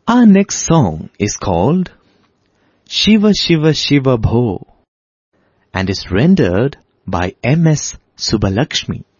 Our next song is called Shiva Shiva Shiva Bho and is rendered by M.S. Subbalakshmi.